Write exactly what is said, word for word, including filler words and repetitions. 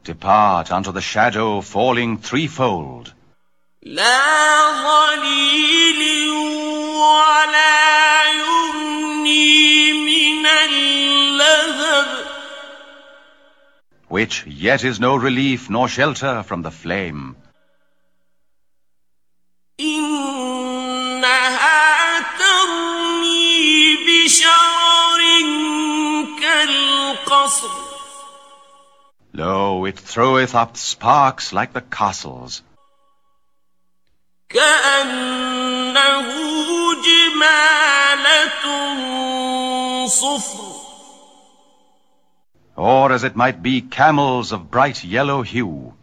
Depart unto the shadow falling threefold. لا ظليل ولا يغني من اللهب. Which yet is no relief nor shelter from the flame. إنها ترمي بشرر كالقصر. Lo, it throweth up sparks like the castles. كأنه جمالة صفر. Or as it might be camels of bright yellow hue.